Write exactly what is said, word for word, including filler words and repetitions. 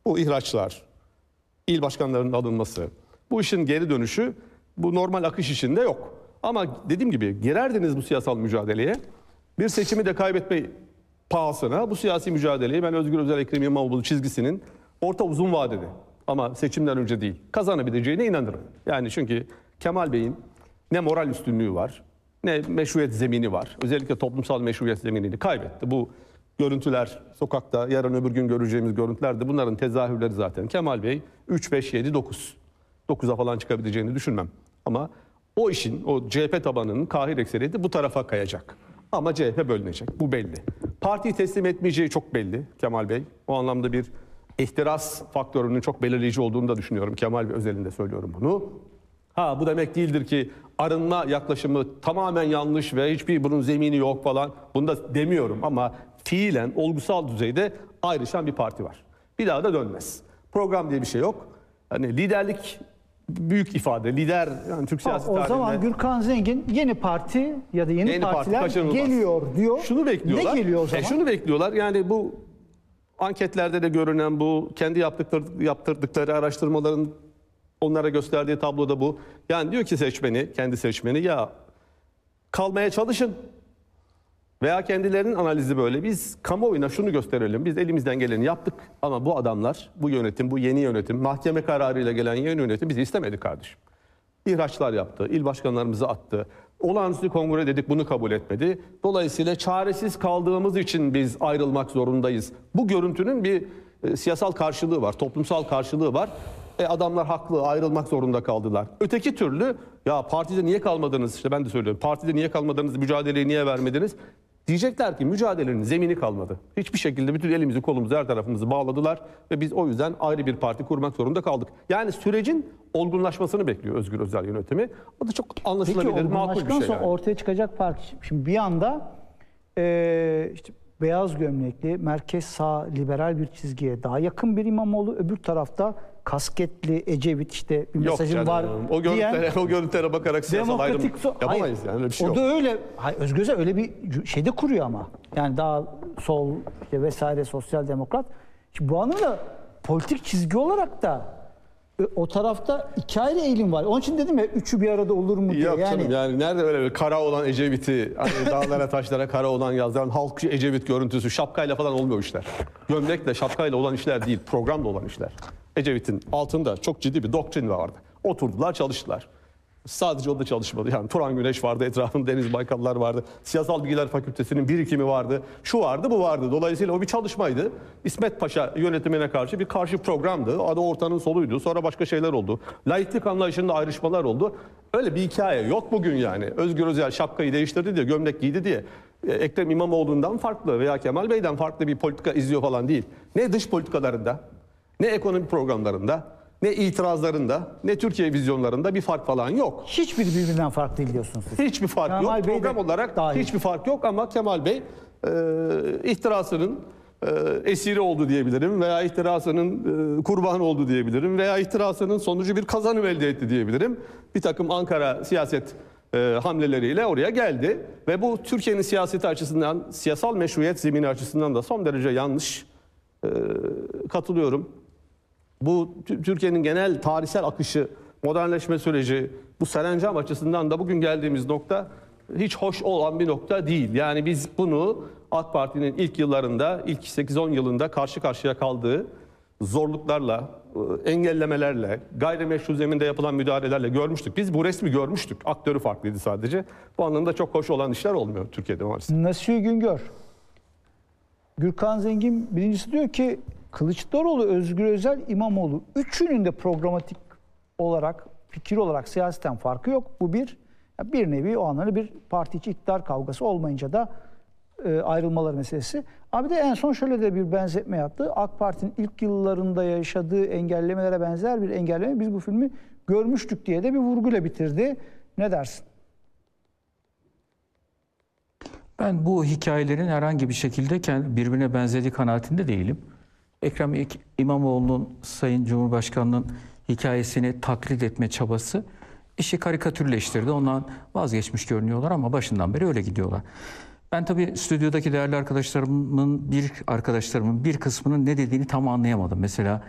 Bu ihraçlar, il başkanlarının alınması, bu işin geri dönüşü bu normal akış içinde yok. Ama dediğim gibi girerdiniz bu siyasal mücadeleye. Bir seçimi de kaybetme pahasına bu siyasi mücadeleyi ben Özgür Özel Ekrem İmamoğlu çizgisinin orta uzun vadede ama seçimden önce değil kazanabileceğine inanırım. Yani çünkü Kemal Bey'in ne moral üstünlüğü var ne meşruiyet zemini var. Özellikle toplumsal meşruiyet zeminini kaybetti. Bu görüntüler sokakta yarın öbür gün göreceğimiz görüntüler de bunların tezahürleri zaten. Kemal Bey üç, beş, yedi, dokuz. dokuza falan çıkabileceğini düşünmem. Ama o işin, o C H P tabanının kahir ekseriyeti bu tarafa kayacak. Ama C H P bölünecek. Bu belli. Partiyi teslim etmeyeceği çok belli Kemal Bey. O anlamda bir ihtiras faktörünün çok belirleyici olduğunu da düşünüyorum. Kemal Bey özelinde söylüyorum bunu. Ha bu demek değildir ki arınma yaklaşımı tamamen yanlış ve hiçbir bunun zemini yok falan. Bunu da demiyorum ama fiilen olgusal düzeyde ayrışan bir parti var. Bir daha da dönmez. Program diye bir şey yok. Hani liderlik büyük ifade. Lider yani Türk siyasi O tarihinde. zaman Gürkan Zengin yeni parti ya da yeni, Yeni parti partiler kaçınılmaz. geliyor diyor. Şunu bekliyorlar. Ne geliyor o zaman? E şunu bekliyorlar. Yani bu anketlerde de görünen bu kendi yaptıkları, yaptırdıkları araştırmaların onlara gösterdiği tabloda bu. Yani diyor ki seçmeni, kendi seçmeni ya kalmaya çalışın. Veya kendilerinin analizi böyle. Biz kamuoyuna şunu gösterelim. Biz elimizden geleni yaptık ama bu adamlar, bu yönetim, bu yeni yönetim, mahkeme kararıyla gelen yeni yönetim bizi istemedi kardeşim. İhraçlar yaptı, il başkanlarımızı attı. Olağanüstü kongre dedik, bunu kabul etmedi. Dolayısıyla çaresiz kaldığımız için biz ayrılmak zorundayız. Bu görüntünün bir e, siyasal karşılığı var, toplumsal karşılığı var. E, adamlar haklı, ayrılmak zorunda kaldılar. Öteki türlü ya partide niye kalmadınız, işte ben de söylüyorum, partide niye kalmadınız, mücadeleyi niye vermediniz? Diyecekler ki mücadelenin zemini kalmadı. Hiçbir şekilde bütün elimizi kolumuzu her tarafımızı bağladılar ve biz o yüzden ayrı bir parti kurmak zorunda kaldık. Yani sürecin olgunlaşmasını bekliyor Özgür Özel yönetimi. O da çok anlaşılabilir, Peki makul bir şey olgunlaştıktan sonra yani. ortaya çıkacak fark. Şimdi bir anda e, işte beyaz gömlekli, merkez sağ liberal bir çizgiye daha yakın bir İmamoğlu, öbür tarafta kasketli Ecevit işte bir Yok mesajım canım. var O görüntülere, diyen, o görüntülere bakarak siyasal ayrım demokratik so- yapamayız Hayır, yani öyle bir şey o yok. da öyle. Hayır, Özgür Özel öyle bir şey de kuruyor ama. Yani daha sol işte vesaire sosyal demokrat. Şimdi bu anlamda politik çizgi olarak da e, o tarafta iki ayrı eğilim var. Onun için dedim ya üçü bir arada olur mu diye. Yok yani, canım yani nerede öyle bir kara olan Ecevit'i, hani dağlara taşlara kara olan yazdıran halkçı Ecevit görüntüsü şapkayla falan olmuyor işler. Gömlekle şapkayla olan işler değil, programla olan işler. Ecevit'in altında çok ciddi bir doktrin vardı. Oturdular, çalıştılar. Sadece o da çalışmadı. Yani Turan Güneş vardı, etrafında Deniz Baykallar vardı. Siyasal Bilgiler Fakültesi'nin birikimi vardı. Şu vardı, bu vardı. Dolayısıyla o bir çalışmaydı. İsmet Paşa yönetimine karşı bir karşı programdı. Adı ortanın soluydu. Sonra başka şeyler oldu. Laiklik anlayışında ayrışmalar oldu. Öyle bir hikaye yok bugün yani. Özgür Özel şapkayı değiştirdi diye, gömlek giydi diye. Ekrem İmamoğlu'ndan farklı veya Kemal Bey'den farklı bir politika izliyor falan değil. Ne dış politikalarında, ne ekonomi programlarında, ne itirazlarında, ne Türkiye vizyonlarında bir fark falan yok. hiçbir birbirinden farklı değil diyorsunuz siz. Hiçbir fark Kemal yok. Bey de Program olarak dahil. hiçbir fark yok ama Kemal Bey e, ihtirasının e, esiri oldu diyebilirim veya ihtirasının e, kurbanı oldu diyebilirim veya ihtirasının sonucu bir kazanım elde etti diyebilirim. Bir takım Ankara siyaset e, hamleleriyle oraya geldi ve bu Türkiye'nin siyaseti açısından, siyasal meşruiyet zemini açısından da son derece yanlış. E, katılıyorum. Bu Türkiye'nin genel tarihsel akışı, modernleşme süreci, bu serencam açısından da bugün geldiğimiz nokta hiç hoş olan bir nokta değil. Yani biz bunu AK Parti'nin ilk yıllarında, ilk sekiz on yılında karşı karşıya kaldığı zorluklarla, engellemelerle, gayrimeşru zeminde yapılan müdahalelerle görmüştük. Biz bu resmi görmüştük. Aktörü farklıydı sadece. Bu anlamda çok hoş olan işler olmuyor Türkiye'de maalesef. Nasuhi Güngör. Gürkan Zengin birincisi diyor ki Kılıçdaroğlu, Özgür Özel, İmamoğlu üçünün de programatik olarak, fikir olarak siyasetten farkı yok. Bu bir, bir nevi o anlamda bir parti içi iktidar kavgası olmayınca da e, ayrılmaları meselesi. Abi de en son şöyle de bir benzetme yaptı. AK Parti'nin ilk yıllarında yaşadığı engellemelere benzer bir engelleme biz bu filmi görmüştük diye de bir vurguyla bitirdi. Ne dersin? Ben bu hikayelerin herhangi bir şekilde birbirine benzediği kanaatinde değilim. Ekrem İmamoğlu'nun Sayın Cumhurbaşkanı'nın hikayesini taklit etme çabası işi karikatürleştirdi. Ondan vazgeçmiş görünüyorlar ama başından beri öyle gidiyorlar. Ben tabii stüdyodaki değerli arkadaşlarımın bir arkadaşlarımın bir kısmının ne dediğini tam anlayamadım. Mesela